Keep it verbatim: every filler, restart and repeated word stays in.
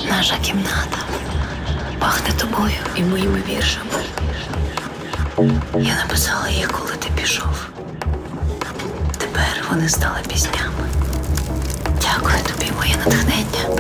Наша кімната пахне тобою і моїми віршами. Я написала їх, коли ти пішов. Тепер вони стали піснями. Дякую тобі, моє натхнення.